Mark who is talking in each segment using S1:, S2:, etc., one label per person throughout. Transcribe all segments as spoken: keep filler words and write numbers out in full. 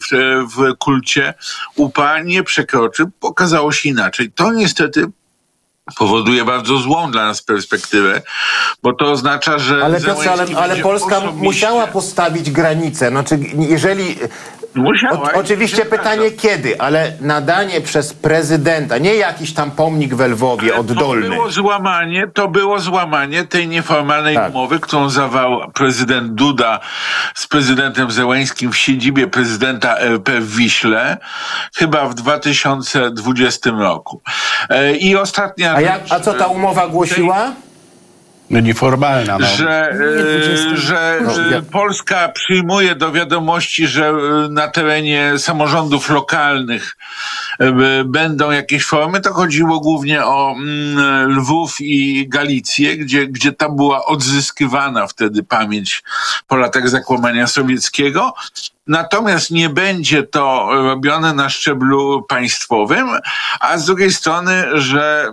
S1: w kulcie U P A nie przekroczy. Okazało się inaczej. To niestety powoduje bardzo złą dla nas perspektywę, bo to oznacza, że...
S2: Ale Piotrze, ale, ale Polska
S1: osobiście...
S2: musiała postawić granicę. Znaczy, jeżeli...
S1: Musiała.
S2: O, oczywiście pytanie kiedy, ale nadanie przez prezydenta, nie jakiś tam pomnik w Lwowie
S1: ale
S2: oddolny.
S1: To było złamanie, to było złamanie tej nieformalnej
S2: tak.
S1: umowy, którą zawarł prezydent Duda z prezydentem Zełeńskim w siedzibie prezydenta R P w Wiśle, chyba w dwa tysiące dwudziestym roku. I ostatnia
S2: A, jak, a co ta umowa głosiła?
S3: No nieformalna. No.
S1: Że, e, że e, Polska przyjmuje do wiadomości, że na terenie samorządów lokalnych e, będą jakieś formy. To chodziło głównie o mm, Lwów i Galicję, gdzie, gdzie tam była odzyskiwana wtedy pamięć po latach zakłamania sowieckiego. Natomiast nie będzie to robione na szczeblu państwowym, a z drugiej strony, że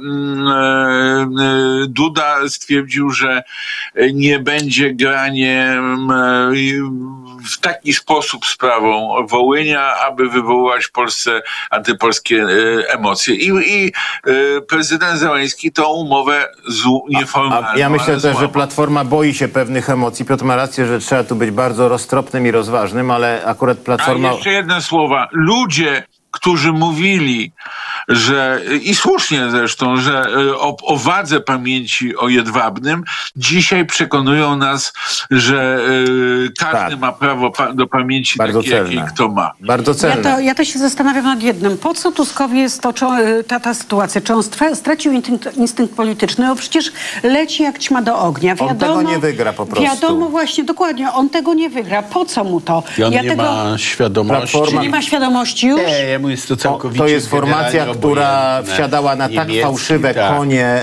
S1: Duda stwierdził, że nie będzie granie w taki sposób sprawą Wołynia, aby wywołać w Polsce antypolskie emocje. I, i prezydent Zełeński tą umowę nieformalną.
S2: A ja myślę też, że Platforma boi się pewnych emocji. Piotr ma rację, że trzeba tu być bardzo roztropnym i rozważnym, ale akurat Platforma...
S1: A jeszcze jedne słowa. Ludzie, którzy mówili, że i słusznie zresztą, że o, o wadze pamięci o Jedwabnym, dzisiaj przekonują nas, że y, każdy tak. ma prawo pa, do pamięci
S2: bardzo
S1: takiej, jakiej kto ma.
S2: Bardzo celne.
S4: Ja to, ja to się zastanawiam nad jednym. Po co Tuskowi jest to, czy, ta, ta sytuacja? Czy on stracił instynkt, instynkt polityczny? Bo przecież leci jak ćma do ognia. Wiadomo,
S2: on tego nie wygra po prostu.
S4: Wiadomo właśnie, dokładnie. On tego nie wygra. Po co mu to?
S3: I on
S4: ja
S3: nie
S4: tego...
S3: ma świadomości.
S4: Platforma... Nie ma świadomości już?
S3: Nie, jemu jest to całkowicie...
S2: To jest formacja, która wsiadała na tak fałszywe
S3: tak.
S2: konie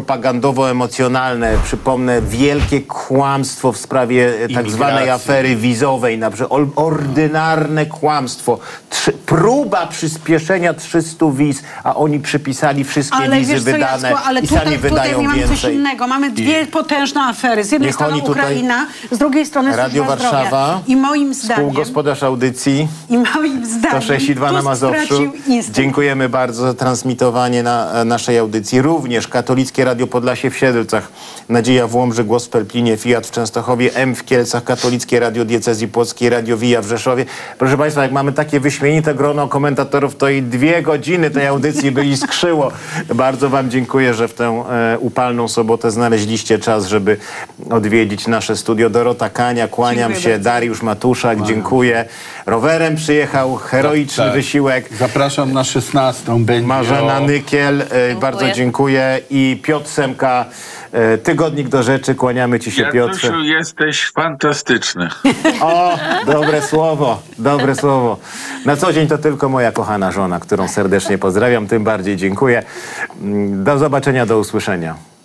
S2: propagandowo-emocjonalne. Przypomnę, wielkie kłamstwo w sprawie tak zwanej afery wizowej. Na przykład ordynarne kłamstwo. Trzy, próba przyspieszenia trzystu wiz, a oni przypisali wszystkie
S4: ale
S2: wizy
S4: wiesz co,
S2: wydane
S4: Jacku, ale
S2: i
S4: tutaj,
S2: sami wydają
S4: tutaj mamy
S2: więcej.
S4: coś innego. Mamy dwie I... potężne afery. Z jednej
S2: Niech
S4: strony
S2: tutaj...
S4: Ukraina, z drugiej strony
S2: Radio Warszawa.
S4: I moim zdaniem...
S2: Współgospodarz audycji.
S4: I moim zdaniem...
S2: sto sześć i dwa na Mazowszu. Dziękujemy bardzo za transmitowanie na naszej audycji. Również Katolickie Radio Podlasie w Siedlcach, Nadzieja w Łomży, Głos w Pelplinie, Fiat w Częstochowie, M w Kielcach, Katolickie Radio Diecezji Płockiej, Radio Via w Rzeszowie. Proszę Państwa, jak mamy takie wyśmienite grono komentatorów, to i dwie godziny tej audycji by iskrzyło. Bardzo Wam dziękuję, że w tę e, upalną sobotę znaleźliście czas, żeby odwiedzić nasze studio. Dorota Kania, kłaniam dziękuję się. Bardzo. Dariusz Matuszak, Wow. dziękuję. Rowerem przyjechał, heroiczny tak, tak. wysiłek.
S3: Zapraszam na szesnastą. Będzie
S2: Marzena
S3: o...
S2: Nykiel, e, bardzo dziękuję. I Piotr Semka, e, Tygodnik do Rzeczy. Kłaniamy Ci się, Piotrze.
S1: Jaczusiu, jesteś fantastyczny.
S2: O, dobre słowo, dobre słowo. Na co dzień to tylko moja kochana żona, którą serdecznie pozdrawiam. Tym bardziej dziękuję. Do zobaczenia, do usłyszenia.